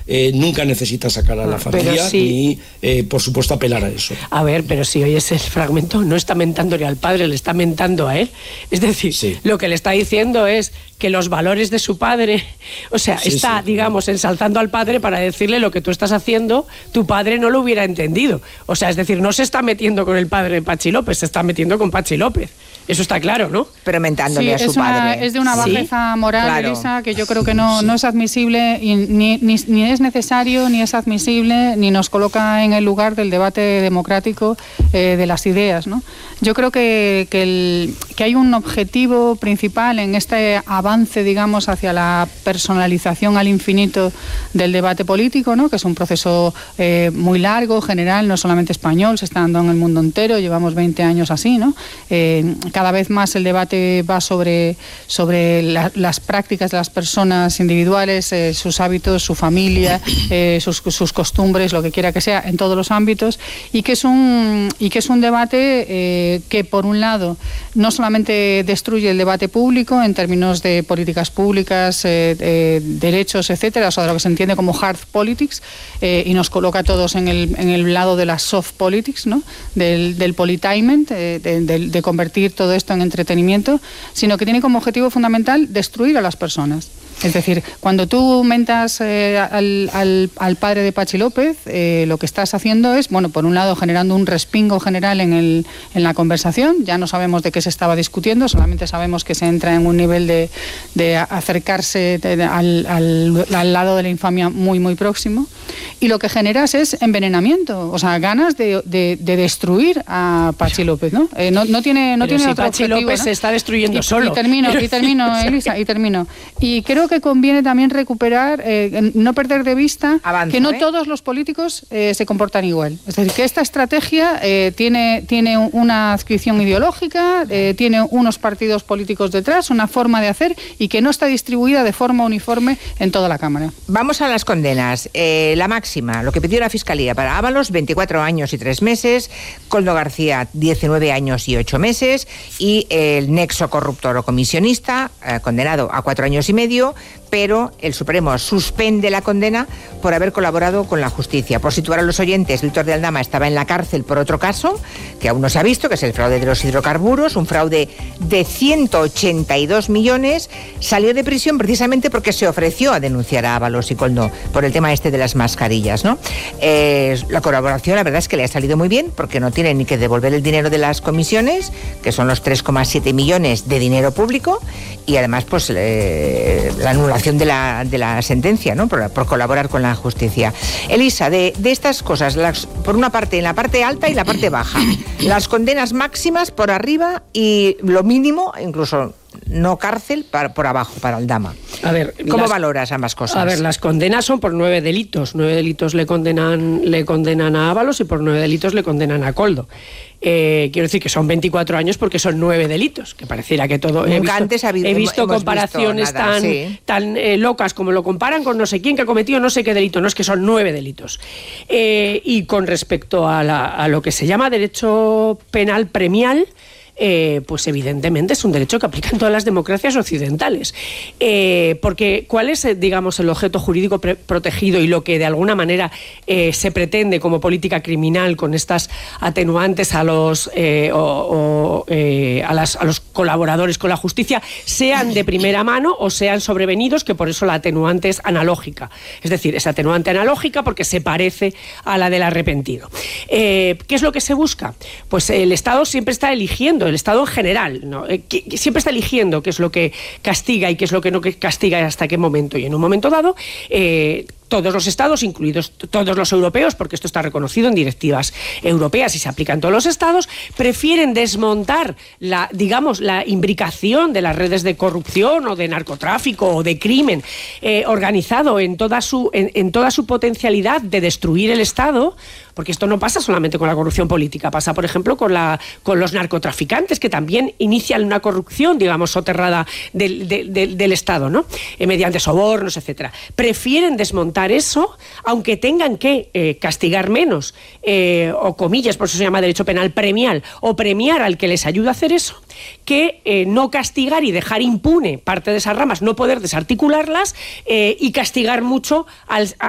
nunca necesita sacar a la familia ni, por supuesto, apelar a eso. A ver, pero si oyes el fragmento, no está mentándole al padre, le está mentando a él. Es decir, lo que le está diciendo es que los valores de su padre, o sea, digamos, ensalzando al padre para decirle lo que tú estás haciendo, tu padre no lo hubiera entendido. O sea, es decir, no se está metiendo con el padre de Pachi López, se está metiendo con Pachi López. Eso está claro, ¿no? Pero mentándole a su padre. Es de una bajeza moral, claro. Elisa, que yo creo que no es admisible, y ni es necesario, ni es admisible, ni nos coloca en el lugar del debate democrático de las ideas, ¿no? Yo creo que hay un objetivo principal en este avance, digamos, hacia la personalización al infinito del debate político, ¿no? Que es un proceso muy largo, general, no solamente español, se está dando en el mundo entero, llevamos 20 años así, ¿no? Cada vez más el debate va sobre las prácticas de las personas individuales, sus hábitos, su familia, sus costumbres, lo que quiera que sea, en todos los ámbitos, y que es un debate que, por un lado, no solamente destruye el debate público en términos de políticas públicas, derechos, etcétera, o sea, de lo que se entiende como hard politics, y nos coloca a todos en el lado de la soft politics, ¿no? Del politainment, de convertir todo esto en entretenimiento, sino que tiene como objetivo fundamental destruir a las personas. Es decir, cuando tú mentas al padre de Pachi López, lo que estás haciendo es, bueno, por un lado generando un respingo general en la conversación. Ya no sabemos de qué se estaba discutiendo, solamente sabemos que se entra en un nivel de acercarse al lado de la infamia muy, muy próximo. Y lo que generas es envenenamiento, o sea, ganas de destruir a Pachi López, ¿no? No tiene otro Pachi objetivo, López, ¿no? Se está destruyendo solo. Y termino, Elisa, y termino. Y creo que conviene también recuperar, no perder de vista que no todos los políticos se comportan igual. Es decir, que esta estrategia tiene una adscripción ideológica, tiene unos partidos políticos detrás, una forma de hacer, y que no está distribuida de forma uniforme en toda la Cámara. Vamos a las condenas. La máxima, lo que pidió la Fiscalía para Ábalos, 24 años y 3 meses, Koldo García, 19 años y 8 meses, y el nexo corruptor o comisionista, condenado a 4 años y medio, pero el Supremo suspende la condena por haber colaborado con la justicia. Por situar a los oyentes, Víctor de Aldama estaba en la cárcel por otro caso, que aún no se ha visto, que es el fraude de los hidrocarburos, un fraude de 182 millones. Salió de prisión precisamente porque se ofreció a denunciar a Ábalos y Koldo por el tema este de las mascarillas, ¿no? La colaboración, la verdad es que le ha salido muy bien, porque no tiene ni que devolver el dinero de las comisiones, que son los 3,7 millones de dinero público, y además pues la anulación de la sentencia, ¿no? Por colaborar con la justicia. Elisa, de estas cosas, por una parte, en la parte alta y la parte baja, las condenas máximas por arriba y lo mínimo, incluso no cárcel, por abajo, para Aldama. A ver, ¿cómo valoras ambas cosas? A ver, las condenas son por 9 delitos. 9 delitos le condenan a Ábalos y por 9 delitos le condenan a Koldo. Quiero decir que son 24 años porque son 9 delitos, que pareciera que todo... He visto comparaciones tan locas como lo comparan con no sé quién que ha cometido no sé qué delito. No, es que son 9 delitos. Y con respecto a lo que se llama derecho penal premial, pues evidentemente es un derecho que aplica en todas las democracias occidentales. Porque ¿cuál es, digamos, el objeto jurídico protegido y lo que de alguna manera se pretende como política criminal con estas atenuantes a los colaboradores con la justicia, sean de primera mano o sean sobrevenidos, que por eso la atenuante es analógica? Es decir, es atenuante analógica porque se parece a la del arrepentido. ¿Qué es lo que se busca? Pues el Estado siempre está eligiendo, el Estado en general, ¿no? Siempre está eligiendo qué es lo que castiga y qué es lo que no castiga y hasta qué momento. Y en un momento dado, todos los estados, incluidos todos los europeos, porque esto está reconocido en directivas europeas y se aplica en todos los estados, prefieren desmontar la imbricación de las redes de corrupción o de narcotráfico o de crimen organizado en toda su potencialidad de destruir el Estado, porque esto no pasa solamente con la corrupción política, pasa, por ejemplo, con los narcotraficantes, que también inician una corrupción, digamos, soterrada del Estado, ¿no? Mediante sobornos, etcétera. Prefieren desmontar eso, aunque tengan que castigar menos, o comillas, por eso se llama derecho penal premial, o premiar al que les ayuda a hacer eso, que no castigar y dejar impune parte de esas ramas, no poder desarticularlas y castigar mucho